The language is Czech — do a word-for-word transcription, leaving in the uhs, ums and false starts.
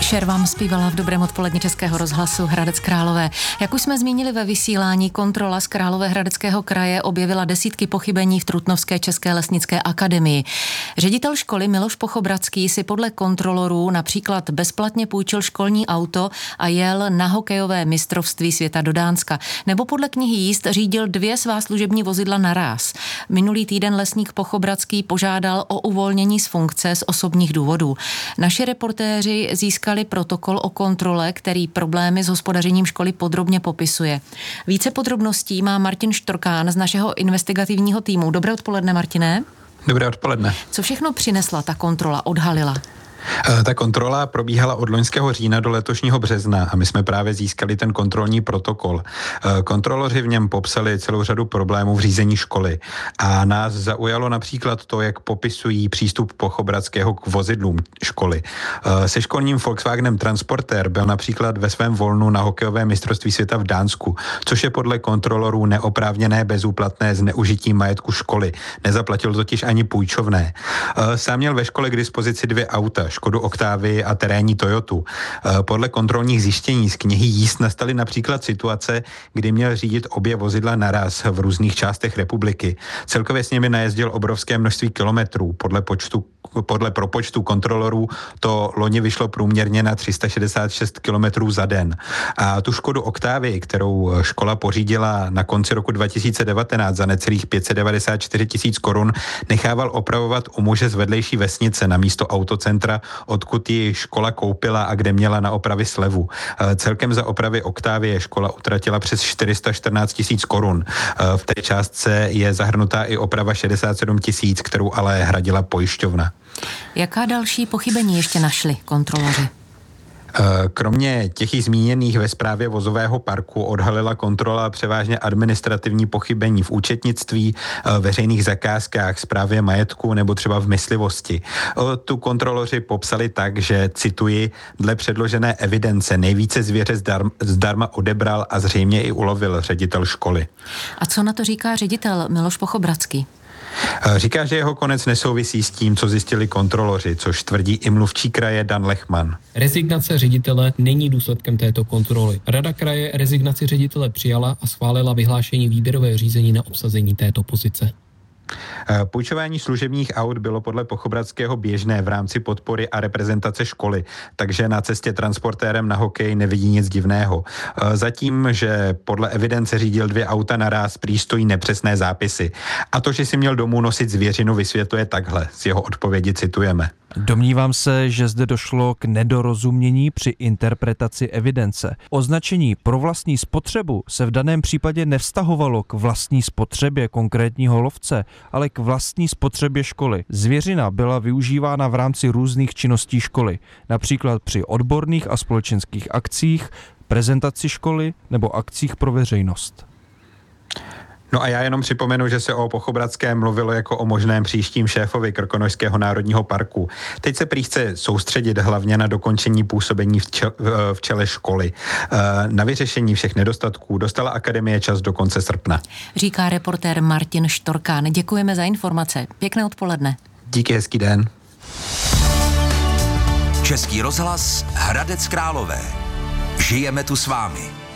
Cher vám zpívala v Dobrém odpoledni Českého rozhlasu Hradec Králové. Jak už jsme zmínili ve vysílání, kontrola z Královéhradeckého kraje objevila desítky pochybení v Trutnovské české lesnické akademii. Ředitel školy Miloš Pochobradský si podle kontrolorů například bezplatně půjčil školní auto a jel na hokejové mistrovství světa do Dánska. Nebo podle knihy jízd řídil dvě svá služební vozidla naráz. Minulý týden lesník Pochobradský požádal o uvolnění z funkce z osobních důvodů. Naši reportéři získali protokol o kontrole, který problémy s hospodařením školy podrobně popisuje. Více podrobností má Martin Štorkán z našeho investigativního týmu. Dobré odpoledne, Martine. Dobré odpoledne. Co všechno přinesla ta kontrola, odhalila? Ta kontrola probíhala od loňského října do letošního března a my jsme právě získali ten kontrolní protokol. Kontroloři v něm popsali celou řadu problémů v řízení školy a nás zaujalo například to, jak popisují přístup Pochobradského k vozidlům školy. Se školním Volkswagenem Transporter byl například ve svém volnu na hokejové mistrovství světa v Dánsku, což je podle kontrolorů neoprávněné bezúplatné zneužití majetku školy. Nezaplatil totiž ani půjčovné. Sám měl ve škole k dispozici dvě auta, Škodu Octavii a terénní Toyotu. Podle kontrolních zjištění z knihy jízd nastaly například situace, kdy měl řídit obě vozidla naraz v různých částech republiky. Celkově s nimi najezdil obrovské množství kilometrů. Podle počtu Podle propočtu kontrolorů to loni vyšlo průměrně na tři sta šedesát šest kilometrů za den. A tu Škodu Octavii, kterou škola pořídila na konci roku dva tisíce devatenáct za necelých pět set devadesát čtyři tisíc korun, nechával opravovat u muže z vedlejší vesnice na místo autocentra, odkud ji škola koupila a kde měla na opravy slevu. Celkem za opravy Octavie škola utratila přes čtyři sta čtrnáct tisíc korun. V té částce je zahrnutá i oprava šedesát sedm tisíc, kterou ale hradila pojišťovna. Jaká další pochybení ještě našli kontroloři? Kromě těch zmíněných ve správě vozového parku odhalila kontrola převážně administrativní pochybení v účetnictví, veřejných zakázkách, správě majetku nebo třeba v myslivosti. Tu kontroloři popsali tak, že, cituji, dle předložené evidence nejvíce zvěře zdarma, zdarma odebral a zřejmě i ulovil ředitel školy. A co na to říká ředitel Miloš Pochobradský? Říká, že jeho konec nesouvisí s tím, co zjistili kontroloři, což tvrdí i mluvčí kraje Dan Lechman. Rezignace ředitele není důsledkem této kontroly. Rada kraje rezignaci ředitele přijala a schválila vyhlášení výběrového řízení na obsazení této pozice. Půjčování služebních aut bylo podle Pochobradského běžné v rámci podpory a reprezentace školy, takže na cestě transportérem na hokej nevidí nic divného. Zatím, že podle evidence řídil dvě auta naráz, prý stojí nepřesné zápisy. A to, že si měl domů nosit zvěřinu, vysvětluje takhle. Z jeho odpovědi citujeme. Domnívám se, že zde došlo k nedorozumění při interpretaci evidence. Označení pro vlastní spotřebu se v daném případě nevztahovalo k vlastní spotřebě konkrétního lovce, ale k vlastní spotřebě školy. Zvěřina byla využívána v rámci různých činností školy, například při odborných a společenských akcích, prezentaci školy nebo akcích pro veřejnost. No a já jenom připomenu, že se o Pochobradském mluvilo jako o možném příštím šéfovi Krkonošského národního parku. Teď se prý chce soustředit hlavně na dokončení působení v, čel, v čele školy. Na vyřešení všech nedostatků dostala akademie čas do konce srpna. Říká reportér Martin Štorkán. Děkujeme za informace. Pěkné odpoledne. Díky, hezký den. Český rozhlas Hradec Králové. Žijeme tu s vámi.